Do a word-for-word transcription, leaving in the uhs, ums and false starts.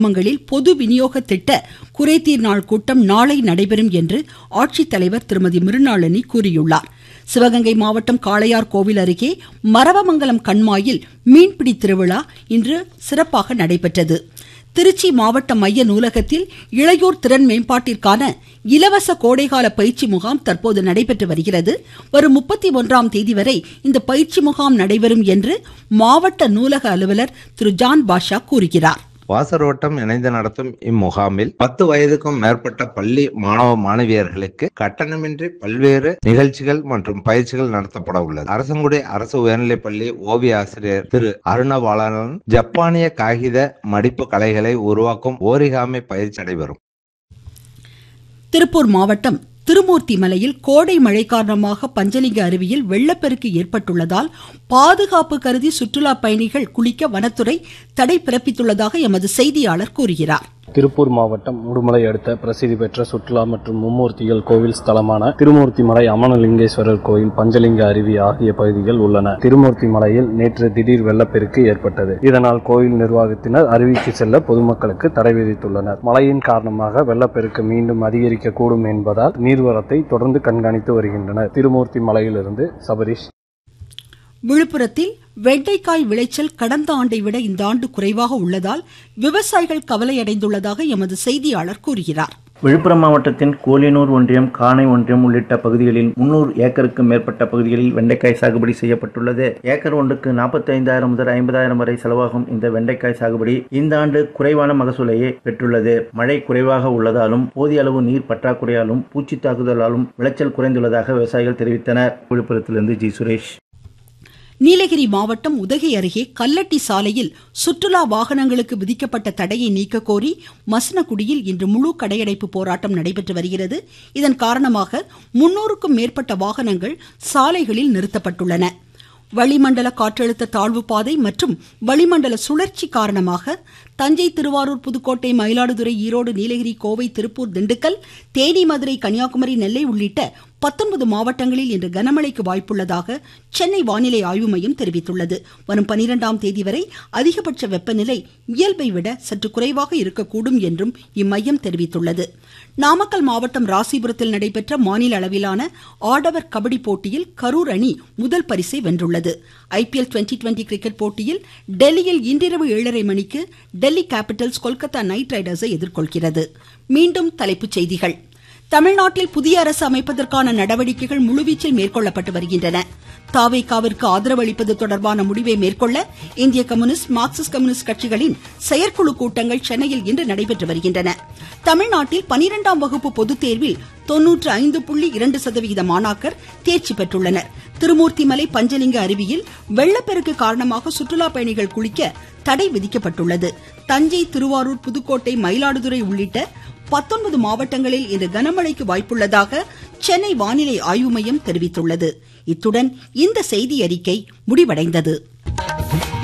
கிராமங்களில் பொது விநியோக திட்ட குறைதீர் நாள் கூட்டம் நாளை நடைபெறும் என்று ஆட்சித்தலைவர் திருமதி மிருணாளினி கூறியுள்ளார். சிவகங்கை மாவட்டம் காளையார் கோவில் அருகே மரவமங்கலம் கண்மாயில் மீன்பிடி திருவிழா இன்று சிறப்பாக நடைபெற்றது. திருச்சி மாவட்ட மைய நூலகத்தில் இளையோர் திறன் மேம்பாட்டிற்கான இலவச கோடைகால பயிற்சி முகாம் தற்போது நடைபெற்று வருகிறது. வரும் முப்பத்தி ஒன்றாம் தேதி வரை இந்த பயிற்சி முகாம் நடைபெறும் என்று மாவட்ட நூலக அலுவலர் திரு ஜான் பாஷா கூறுகிறார். வாசரோட்டம் இணைந்து நடத்தும் இம்முகாமில் பத்து வயதுக்கும் மேற்பட்ட பள்ளி மாணவ மாணவியர்களுக்கு கட்டணமின்றி பல்வேறு நிகழ்ச்சிகள் மற்றும் பயிற்சிகள் நடத்தப்பட உள்ளது. அரசங்குடி அரசு உயர்நிலைப் பள்ளி ஓவிய ஆசிரியர் திரு அருணபாலன் ஜப்பானிய காகித மடிப்பு கலைகளை உருவாக்கும் ஓரிகாமி பயிற்சி நடைபெறும். திருப்பூர் மாவட்டம் திருமூர்த்தி மலையில் கோடை மழை காரணமாக பஞ்சலிங்க அருவியில் வெள்ளப்பெருக்கு ஏற்பட்டுள்ளதால் பாதுகாப்பு கருதி சுற்றுலா பயணிகள் குளிக்க வனத்துறை தடை பிறப்பித்துள்ளதாக எமது செய்தியாளர் கூறுகிறார். திருப்பூர் மாவட்டம் உடுமலை அடுத்த பிரசித்தி பெற்ற சுற்றுலா மற்றும் மும்மூர்த்திகள் கோவில் ஸ்தலமான திருமூர்த்தி மலை அமனலிங்கேஸ்வரர் கோயில் பஞ்சலிங்க அருவி ஆகிய பகுதிகள் உள்ளன. திருமூர்த்தி மலையில் நேற்று திடீர் வெள்ளப்பெருக்கு ஏற்பட்டது. இதனால் கோயில் நிர்வாகத்தினர் அருவிக்கு செல்ல பொதுமக்களுக்கு தடை விதித்துள்ளனர். மழையின் காரணமாக வெள்ளப்பெருக்கு மீண்டும் அதிகரிக்கக்கூடும் என்பதால் நீர்வரத்தை தொடர்ந்து கண்காணித்து வருகின்றனர். திருமூர்த்தி மலையிலிருந்து சபரிஷ். விழுப்புரத்தில் வெண்டைக்காய் விளைச்சல் கடந்த ஆண்டை விட இந்த ஆண்டு குறைவாக உள்ளதால் விவசாயிகள் கவலையடைந்துள்ளதாக எமது செய்தியாளர் கூறுகிறார். விழுப்புரம் மாவட்டத்தின் கோலியனூர் ஒன்றியம், காணை ஒன்றியம் உள்ளிட்ட பகுதிகளில் முன்னூறு ஏக்கருக்கு மேற்பட்ட பகுதிகளில் வெண்டைக்காய் சாகுபடி செய்யப்பட்டுள்ளது. ஏக்கர் ஒன்றுக்கு நாற்பத்தி ஐந்தாயிரம் முதல் ஐம்பதாயிரம் வரை செலவாகும் இந்த வெண்டைக்காய் சாகுபடி இந்த ஆண்டு குறைவான மகசூலையே பெற்றுள்ளது. மழை குறைவாக உள்ளதாலும் போதிய அளவு நீர் பற்றாக்குறையாலும் பூச்சி தாக்குதலாலும் விளைச்சல் குறைந்துள்ளதாக விவசாயிகள் தெரிவித்தனர். விழுப்புரத்திலிருந்து ஜி சுரேஷ். நீலகிரி மாவட்டம் உதகை அருகே கல்லட்டி சாலையில் சுற்றுலா வாகனங்களுக்கு விதிக்கப்பட்ட தடையை நீக்க கோரி மசனகுடியில் இன்று முழு கடையடைப்பு போராட்டம் நடைபெற்று வருகிறது. இதன் காரணமாக முன்னூறுக்கும் மேற்பட்ட வாகனங்கள் சாலைகளில் நிறுத்தப்பட்டுள்ளன. வளிமண்டல காற்றழுத்த தாழ்வு பாதை மற்றும் வளிமண்டல சுழற்சி காரணமாக தஞ்சை, திருவாரூர், புதுக்கோட்டை, மயிலாடுதுறை, ஈரோடு, நீலகிரி, கோவை, திருப்பூர், திண்டுக்கல், தேனி, மதுரை, கன்னியாகுமரி, நெல்லை உள்ளிட்ட பத்தொன்பது மாவட்டங்களில் இன்று கனமழைக்கு வாய்ப்புள்ளதாக சென்னை வானிலை ஆய்வு மையம் தெரிவித்துள்ளது. வரும் பனிரெண்டாம் தேதி வரை அதிகபட்ச வெப்பநிலை இயல்பை விட சற்று குறைவாக இருக்கக்கூடும் என்றும் இம்மையம் தெரிவித்துள்ளது. நாமக்கல் மாவட்டம் ராசிபுரத்தில் நடைபெற்ற மாநில அளவிலான ஆடவர் கபடி போட்டியில் கரூர் அணி முதல் பரிசை வென்றுள்ளது. ஐபிஎல் டுவெண்டி டுவெண்டி கிரிக்கெட் போட்டியில் டெல்லியில் இன்றிரவு ஏழரை மணிக்கு டெல்லி கேபிட்டல்ஸ் கொல்கத்தா நைட் ரைடர்ஸை எதிர்கொள்கிறது. மீண்டும் தலைப்புச் செய்திகள். தமிழ்நாட்டில் புதிய அரசு அமைப்பதற்கான நடவடிக்கைகள் முழுவீச்சில் மேற்கொள்ளப்பட்டு வருகின்றன. தாவேகாவிற்கு ஆதரவு அளிப்பது தொடர்பான முடிவை மேற்கொள்ள இந்திய கம்யூனிஸ்ட், மார்க்சிஸ்ட் கம்யூனிஸ்ட் கட்சிகளின் செயற்குழு கூட்டங்கள் சென்னையில் இன்று நடைபெற்று வருகின்றன. தமிழ்நாட்டில் பனிரெண்டாம் வகுப்பு பொதுத் தேர்வில் தொன்னூற்று ஐந்து புள்ளி இரண்டு சதவிகித மாணாக்கர் தேர்ச்சி பெற்றுள்ளனர். திருமூர்த்திமலை பஞ்சலிங்க அருவியில் வெள்ளப்பெருக்கு காரணமாக சுற்றுலா பயணிகள் குளிக்க தடை விதிக்கப்பட்டுள்ளது. தஞ்சை, திருவாரூர், புதுக்கோட்டை, மயிலாடுதுறை உள்ளிட்ட பத்தொன்பது மாவட்டங்களில் இன்று கனமழைக்கு வாய்ப்புள்ளதாக சென்னை வானிலை ஆய்வு மையம் தெரிவித்துள்ளது. இத்துடன் இந்த செய்தி அறிக்கை முடிவடைந்தது.